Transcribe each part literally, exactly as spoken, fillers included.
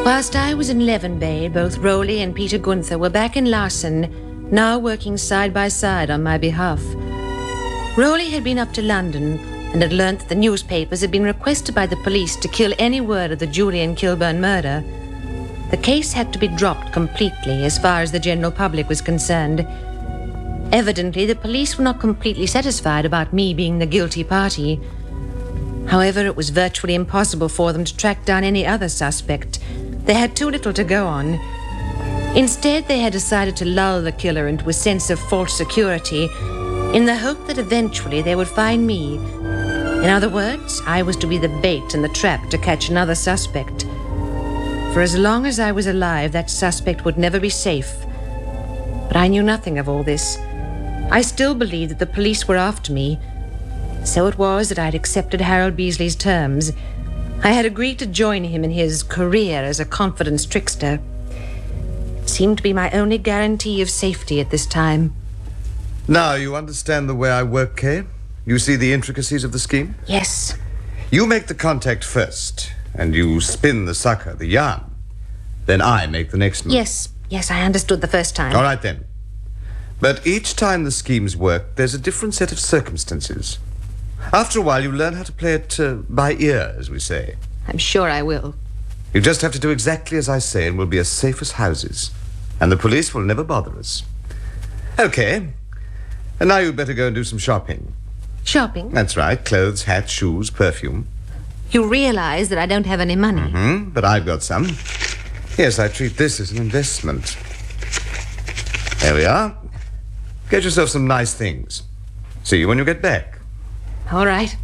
Whilst I was in Leven Bay, both Rowley and Peter Gunther were back in Larson, now working side by side on my behalf. Rowley had been up to London and had learnt that the newspapers had been requested by the police to kill any word of the Julian Kilburn murder. The case had to be dropped completely as far as the general public was concerned. Evidently, the police were not completely satisfied about me being the guilty party. However, it was virtually impossible for them to track down any other suspect. They had too little to go on. Instead, they had decided to lull the killer into a sense of false security in the hope that eventually they would find me. In other words, I was to be the bait and the trap to catch another suspect. For as long as I was alive, that suspect would never be safe. But I knew nothing of all this. I still believed that the police were after me. So it was that I had accepted Harold Beasley's terms. I had agreed to join him in his career as a confidence trickster. It seemed to be my only guarantee of safety at this time. Now you understand the way I work, Kay? You see the intricacies of the scheme? Yes. You make the contact first, and you spin the sucker, the yarn. Then I make the next move. Yes, yes, I understood the first time. All right, then. But each time the schemes work, there's a different set of circumstances. After a while, you learn how to play it uh, by ear, as we say. I'm sure I will. You just have to do exactly as I say, and we'll be as safe as houses. And the police will never bother us. Okay. And now you'd better go and do some shopping. Shopping? That's right. Clothes, hats, shoes, perfume. You realize that I don't have any money. Mm-hmm. But I've got some. Yes, I treat this as an investment. There we are. Get yourself some nice things. See you when you get back. All right.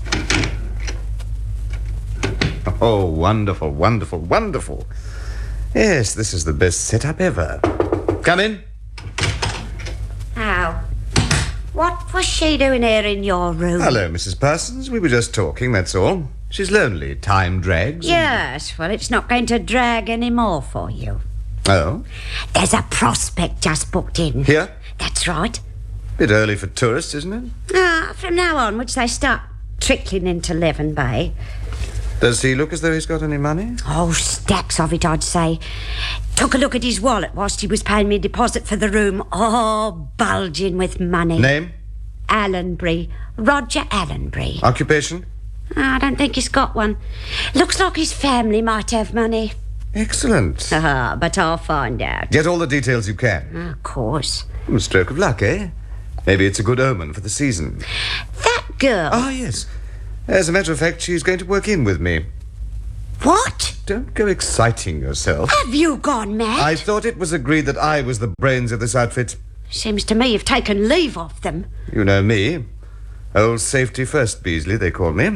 Oh, wonderful, wonderful, wonderful. Yes, this is the best setup ever. Come in. Now, what was she doing here in your room? Hello, Missus Parsons. We were just talking, that's all. She's lonely. Time drags. Yes, well, it's not going to drag any more for you. Oh? There's a prospect just booked in. Here? That's right. Bit early for tourists, isn't it? Ah, from now onwards they start trickling into Leven Bay. Does he look as though he's got any money? Oh, stacks of it, I'd say. Took a look at his wallet whilst he was paying me a deposit for the room. Oh, bulging with money. Name? Allenbury. Roger Allenbury. Occupation? I don't think he's got one. Looks like his family might have money. Excellent. Ah, but I'll find out. Get all the details you can. Of course. A stroke of luck, eh? Maybe it's a good omen for the season. That girl... Ah, yes. As a matter of fact, she's going to work in with me. What? Don't go exciting yourself. Have you gone mad? I thought it was agreed that I was the brains of this outfit. Seems to me you've taken leave of them. You know me. Old Safety First Beasley, they call me.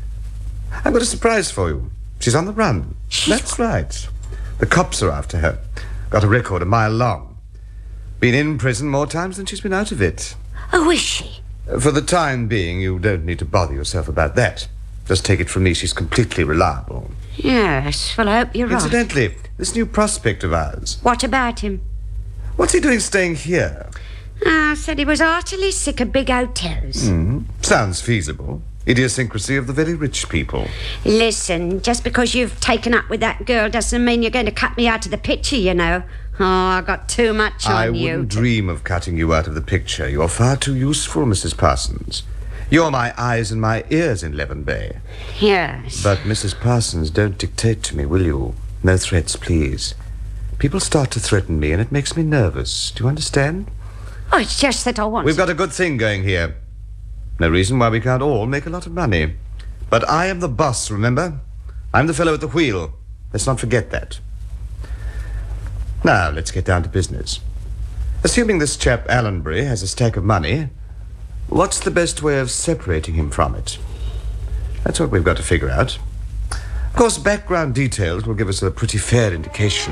I've got a surprise for you. She's on the run. She's... That's right. The cops are after her. Got a record a mile long. Been in prison more times than she's been out of it. Oh, is she? For the time being, you don't need to bother yourself about that. Just take it from me, she's completely reliable. Yes, well, I hope you're right. Incidentally, this new prospect of ours. What about him? What's he doing staying here? Ah, said he was heartily sick of big hotels. Mm, sounds feasible. Idiosyncrasy of the very rich people. Listen, just because you've taken up with that girl doesn't mean you're going to cut me out of the picture, you know. Oh, I got too much on I you. I wouldn't dream of cutting you out of the picture. You're far too useful, Missus Parsons. You're my eyes and my ears in Leven Bay. Yes. But, Missus Parsons, don't dictate to me, will you? No threats, please. People start to threaten me, and it makes me nervous. Do you understand? Oh, it's just that I want... We've got a good thing going here. No reason why we can't all make a lot of money. But I am the boss, remember? I'm the fellow at the wheel. Let's not forget that. Now, let's get down to business. Assuming this chap Allenbury has a stack of money, what's the best way of separating him from it? That's what we've got to figure out. Of course, background details will give us a pretty fair indication.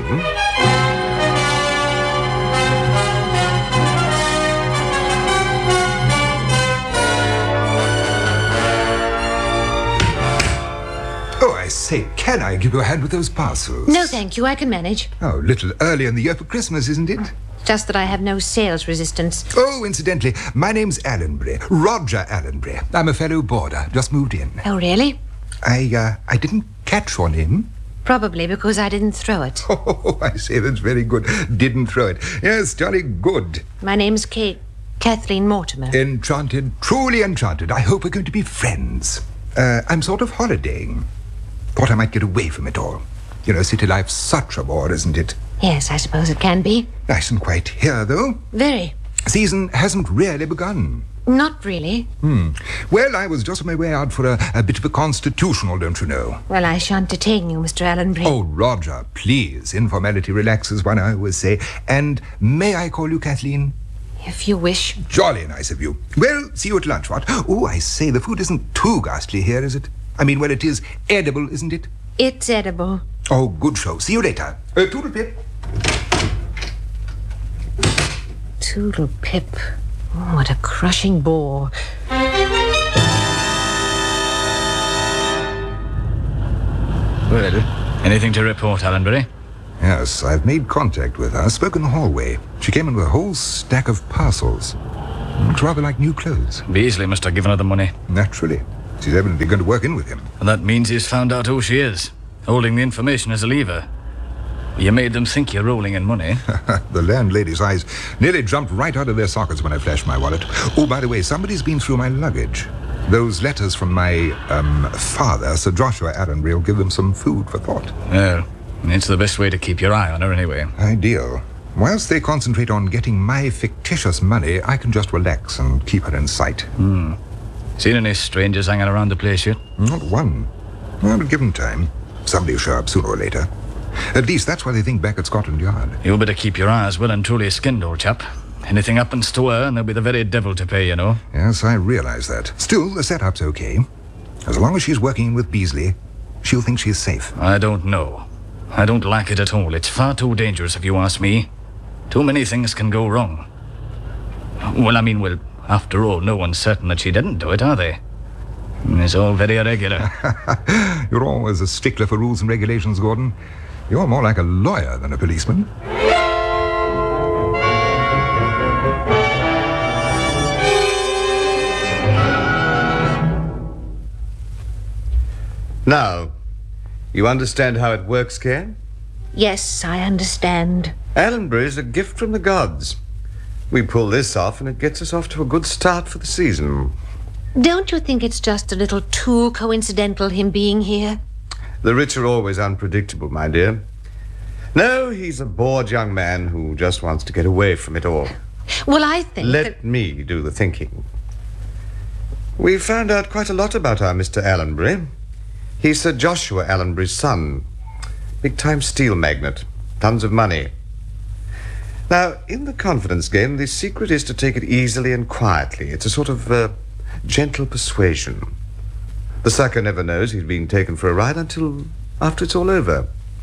I say, can I give you a hand with those parcels? No, thank you. I can manage. Oh, a little early in the year for Christmas, isn't it? Just that I have no sales resistance. Oh, incidentally, my name's Allenbury. Roger Allenbury. I'm a fellow boarder. Just moved in. Oh, really? I, uh, I didn't catch your name. Probably because I didn't throw it. Oh, I say, that's very good. Didn't throw it. Yes, jolly good. My name's Kate. Kathleen Mortimer. Enchanted, truly enchanted. I hope we're going to be friends. Uh, I'm sort of holidaying. Thought I might get away from it all. You know, city life's such a bore, isn't it? Yes, I suppose it can be. Nice and quiet here, though. Very. Season hasn't really begun. Not really. Hmm. Well, I was just on my way out for a, a bit of a constitutional, don't you know? Well, I shan't detain you, Mister Allenbury. Oh, Roger, please. Informality relaxes one, I always say. And may I call you Kathleen? If you wish. Jolly nice of you. Well, see you at lunch, what? Oh, I say, the food isn't too ghastly here, is it? I mean, well, it is edible, isn't it? It's edible. Oh, good show. See you later. Uh, toodle pip. Toodle pip. Oh, what a crushing bore. Well, anything to report, Allenbury? Yes, I've made contact with her. Spoke in the hallway. She came in with a whole stack of parcels. Looks rather like new clothes. Beasley must have given her the money. Naturally. She's evidently going to work in with him. And that means he's found out who she is, holding the information as a lever. You made them think you're rolling in money. The landlady's eyes nearly jumped right out of their sockets when I flashed my wallet. Oh, by the way, somebody's been through my luggage. Those letters from my, um, father, Sir Joshua Allenbury, will give them some food for thought. Well, it's the best way to keep your eye on her anyway. Ideal. Whilst they concentrate on getting my fictitious money, I can just relax and keep her in sight. Hmm. Seen any strangers hanging around the place yet? Not one. Well, but give them time. Somebody will show up sooner or later. At least that's why they think back at Scotland Yard. You better keep your eyes well and truly skinned, old chap. Anything happens to her, and there'll be the very devil to pay, you know. Yes, I realize that. Still, the setup's okay. As long as she's working with Beasley, she'll think she's safe. I don't know. I don't like it at all. It's far too dangerous, if you ask me. Too many things can go wrong. Well, I mean, well, after all, no one's certain that she didn't do it, are they? It's all very irregular. You're always a stickler for rules and regulations, Gordon. You're more like a lawyer than a policeman. Now, you understand how it works, Kay? Yes, I understand. Allenbury is a gift from the gods. We pull this off and it gets us off to a good start for the season. Don't you think it's just a little too coincidental, him being here? The rich are always unpredictable, my dear. No, he's a bored young man who just wants to get away from it all. Well, I think Let that... me do the thinking. We've found out quite a lot about our Mister Allenbury. He's Sir Joshua Allenbury's son. Big-time steel magnate. Tons of money. Now, in the confidence game, the secret is to take it easily and quietly. It's a sort of uh, gentle persuasion. The sucker never knows he's being taken for a ride until after it's all over.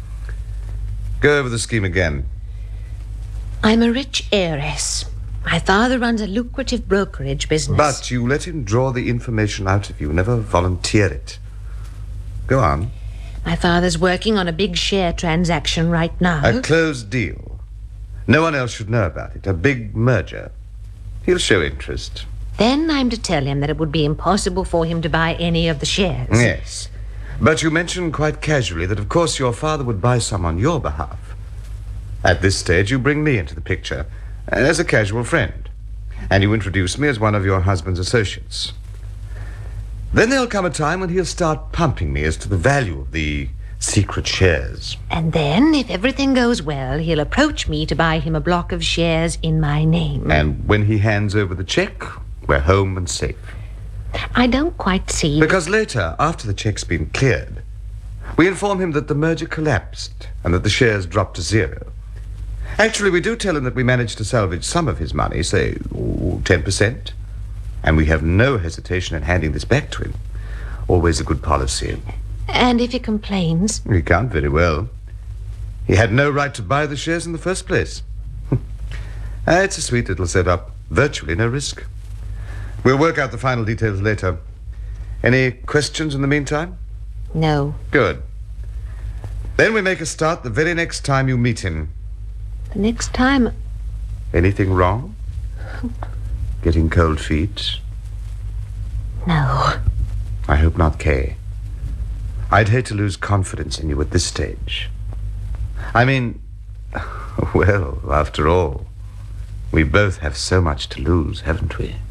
Go over the scheme again. I'm a rich heiress. My father runs a lucrative brokerage business. But you let him draw the information out of you, never volunteer it. Go on. My father's working on a big share transaction right now. A closed deal. No one else should know about it. A big merger. He'll show interest. Then I'm to tell him that it would be impossible for him to buy any of the shares. Yes. But you mentioned quite casually that, of course, your father would buy some on your behalf. At this stage, you bring me into the picture as a casual friend, and you introduce me as one of your husband's associates. Then there'll come a time when he'll start pumping me as to the value of the secret shares. And then, if everything goes well, he'll approach me to buy him a block of shares in my name. And when he hands over the check, we're home and safe. I don't quite see... Because later, after the check's been cleared, we inform him that the merger collapsed and that the shares dropped to zero. Actually, we do tell him that we managed to salvage some of his money, say, oh, ten percent. And we have no hesitation in handing this back to him. Always a good policy. And if he complains? He can't very well. He had no right to buy the shares in the first place. uh, it's a sweet little setup. Virtually no risk. We'll work out the final details later. Any questions in the meantime? No. Good. Then we make a start the very next time you meet him. The next time... Anything wrong? Getting cold feet? No. I hope not, Kay. I'd hate to lose confidence in you at this stage. I mean, well, after all, we both have so much to lose, haven't we?